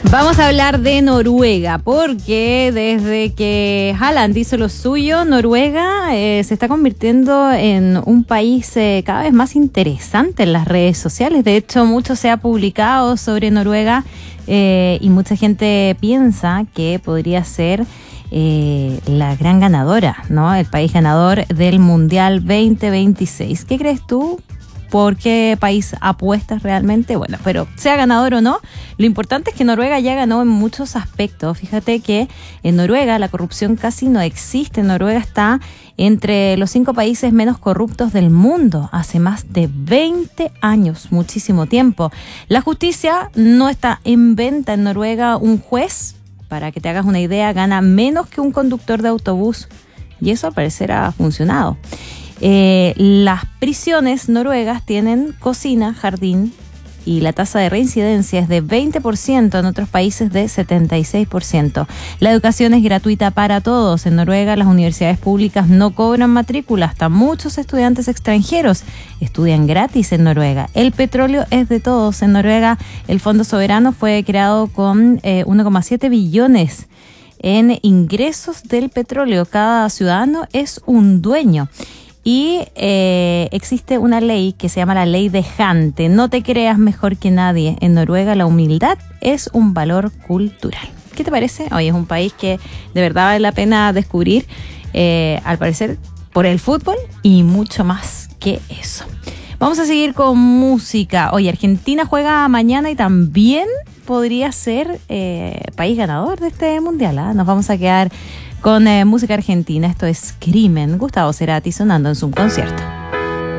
Vamos a hablar de Noruega, porque desde que Haaland hizo lo suyo, Noruega se está convirtiendo en un país cada vez más interesante en las redes sociales. De hecho, mucho se ha publicado sobre Noruega y mucha gente piensa que podría ser la gran ganadora, ¿no? El país ganador del Mundial 2026. ¿Qué crees tú? ¿Por qué país apuestas realmente? Bueno, pero sea ganador o no, lo importante es que Noruega ya ganó en muchos aspectos. Fíjate que en Noruega la corrupción casi no existe. Noruega está entre los 5 países menos corruptos del mundo hace más de 20 años, muchísimo tiempo. La justicia no está en venta en Noruega. Un juez, para que te hagas una idea, gana menos que un conductor de autobús. Y eso al parecer ha funcionado. Las prisiones noruegas tienen cocina, jardín y la tasa de reincidencia es de 20%, en otros países de 76%. La educación es gratuita para todos. En Noruega las universidades públicas no cobran matrícula. Hasta muchos estudiantes extranjeros estudian gratis en Noruega. El petróleo es de todos. En Noruega el Fondo Soberano fue creado con 1,7 billones en ingresos del petróleo. Cada ciudadano es un dueño. Y existe una ley que se llama la ley de Jante. No te creas mejor que nadie. En Noruega la humildad es un valor cultural. ¿Qué te parece? Hoy es un país que de verdad vale la pena descubrir, al parecer por el fútbol y mucho más que eso. Vamos a seguir con música. Oye, Argentina juega mañana y también podría ser país ganador de este mundial, ¿eh? Nos vamos a quedar con música argentina. Esto es Crimen. Gustavo Cerati sonando en su concierto.